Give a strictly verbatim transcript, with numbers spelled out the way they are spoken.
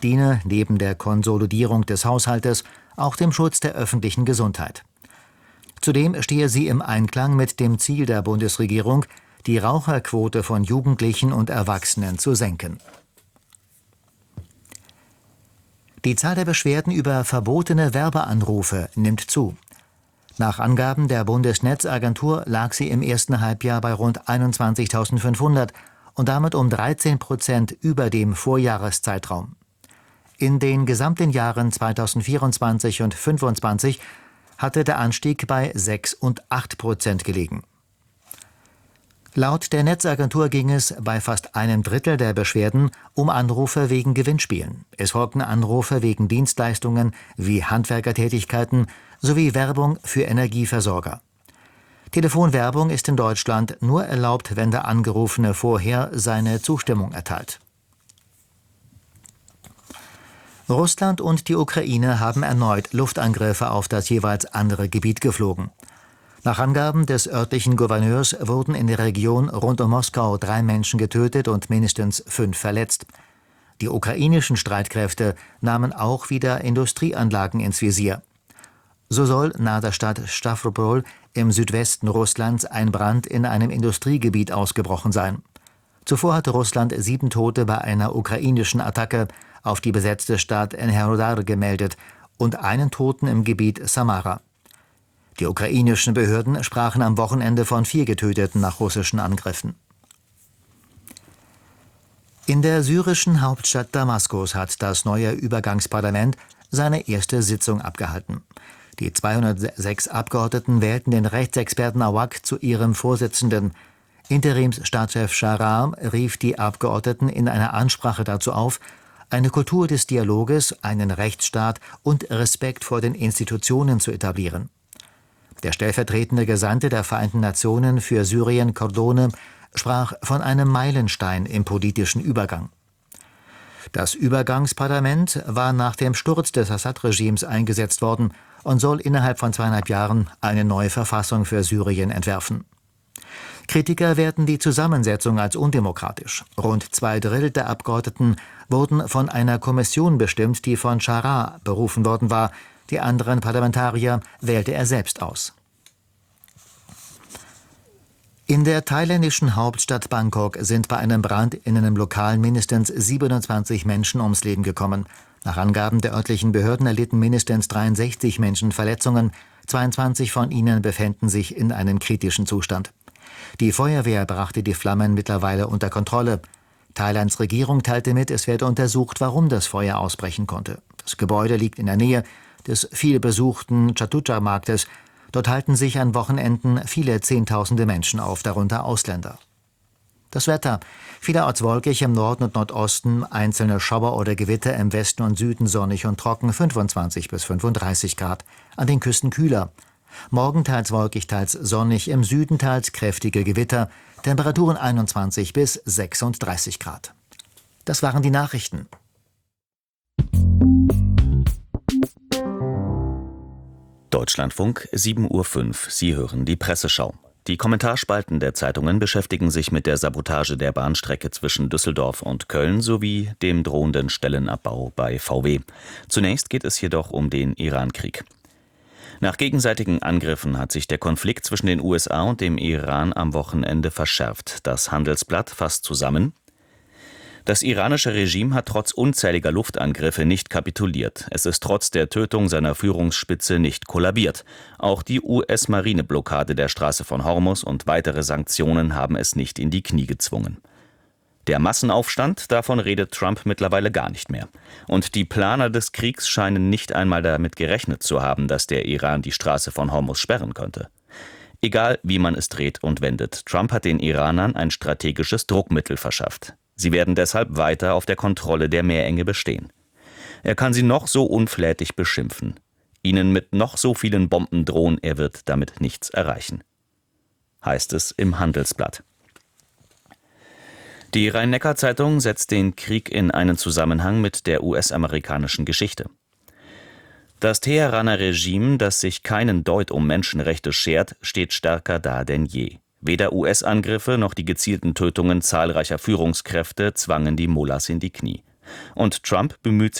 diene neben der Konsolidierung des Haushaltes auch dem Schutz der öffentlichen Gesundheit. Zudem stehe sie im Einklang mit dem Ziel der Bundesregierung, die Raucherquote von Jugendlichen und Erwachsenen zu senken. Die Zahl der Beschwerden über verbotene Werbeanrufe nimmt zu. Nach Angaben der Bundesnetzagentur lag sie im ersten Halbjahr bei rund einundzwanzigtausendfünfhundert und damit um dreizehn Prozent über dem Vorjahreszeitraum. In den gesamten Jahren zweitausendvierundzwanzig und zweitausendfünfundzwanzig hatte der Anstieg bei sechs und acht Prozent gelegen. Laut der Netzagentur ging es bei fast einem Drittel der Beschwerden um Anrufe wegen Gewinnspielen. Es folgten Anrufe wegen Dienstleistungen wie Handwerkertätigkeiten sowie Werbung für Energieversorger. Telefonwerbung ist in Deutschland nur erlaubt, wenn der Angerufene vorher seine Zustimmung erteilt. Russland und die Ukraine haben erneut Luftangriffe auf das jeweils andere Gebiet geflogen. Nach Angaben des örtlichen Gouverneurs wurden in der Region rund um Moskau drei Menschen getötet und mindestens fünf verletzt. Die ukrainischen Streitkräfte nahmen auch wieder Industrieanlagen ins Visier. So soll nahe der Stadt Stawropol im Südwesten Russlands ein Brand in einem Industriegebiet ausgebrochen sein. Zuvor hatte Russland sieben Tote bei einer ukrainischen Attacke auf die besetzte Stadt Enerhodar gemeldet und einen Toten im Gebiet Samara. Die ukrainischen Behörden sprachen am Wochenende von vier Getöteten nach russischen Angriffen. In der syrischen Hauptstadt Damaskus hat das neue Übergangsparlament seine erste Sitzung abgehalten. Die zweihundertsechs Abgeordneten wählten den Rechtsexperten Awak zu ihrem Vorsitzenden. Interimsstaatschef Sharam rief die Abgeordneten in einer Ansprache dazu auf, eine Kultur des Dialoges, einen Rechtsstaat und Respekt vor den Institutionen zu etablieren. Der stellvertretende Gesandte der Vereinten Nationen für Syrien, Cordone, sprach von einem Meilenstein im politischen Übergang. Das Übergangsparlament war nach dem Sturz des Assad-Regimes eingesetzt worden und soll innerhalb von zweieinhalb Jahren eine neue Verfassung für Syrien entwerfen. Kritiker werten die Zusammensetzung als undemokratisch. Rund zwei Drittel der Abgeordneten wurden von einer Kommission bestimmt, die von Shara berufen worden war. Die anderen Parlamentarier wählte er selbst aus. In der thailändischen Hauptstadt Bangkok sind bei einem Brand in einem Lokal mindestens siebenundzwanzig Menschen ums Leben gekommen. Nach Angaben der örtlichen Behörden erlitten mindestens dreiundsechzig Menschen Verletzungen. zweiundzwanzig von ihnen befänden sich in einem kritischen Zustand. Die Feuerwehr brachte die Flammen mittlerweile unter Kontrolle. Thailands Regierung teilte mit, es werde untersucht, warum das Feuer ausbrechen konnte. Das Gebäude liegt in der Nähe des vielbesuchten Chatuchak-Marktes. Dort halten sich an Wochenenden viele Zehntausende Menschen auf, darunter Ausländer. Das Wetter. Vielerorts wolkig im Norden und Nordosten, einzelne Schauer oder Gewitter im Westen und Süden sonnig und trocken, fünfundzwanzig bis fünfunddreißig Grad. An den Küsten kühler. Morgen teils wolkig, teils sonnig, im Süden teils kräftige Gewitter, Temperaturen einundzwanzig bis sechsunddreißig Grad. Das waren die Nachrichten. Deutschlandfunk, sieben Uhr fünf. Sie hören die Presseschau. Die Kommentarspalten der Zeitungen beschäftigen sich mit der Sabotage der Bahnstrecke zwischen Düsseldorf und Köln sowie dem drohenden Stellenabbau bei V W. Zunächst geht es jedoch um den Iran-Krieg. Nach gegenseitigen Angriffen hat sich der Konflikt zwischen den U S A und dem Iran am Wochenende verschärft. Das Handelsblatt fasst zusammen: Das iranische Regime hat trotz unzähliger Luftangriffe nicht kapituliert. Es ist trotz der Tötung seiner Führungsspitze nicht kollabiert. Auch die U S-Marineblockade der Straße von Hormuz und weitere Sanktionen haben es nicht in die Knie gezwungen. Der Massenaufstand, davon redet Trump mittlerweile gar nicht mehr. Und die Planer des Kriegs scheinen nicht einmal damit gerechnet zu haben, dass der Iran die Straße von Hormuz sperren könnte. Egal, wie man es dreht und wendet, Trump hat den Iranern ein strategisches Druckmittel verschafft. Sie werden deshalb weiter auf der Kontrolle der Meerenge bestehen. Er kann sie noch so unflätig beschimpfen. Ihnen mit noch so vielen Bomben drohen, er wird damit nichts erreichen. Heißt es im Handelsblatt. Die Rhein-Neckar-Zeitung setzt den Krieg in einen Zusammenhang mit der U S-amerikanischen Geschichte. Das Teheraner Regime, das sich keinen Deut um Menschenrechte schert, steht stärker da denn je. Weder U S-Angriffe noch die gezielten Tötungen zahlreicher Führungskräfte zwangen die Mullahs in die Knie. Und Trump bemüht sich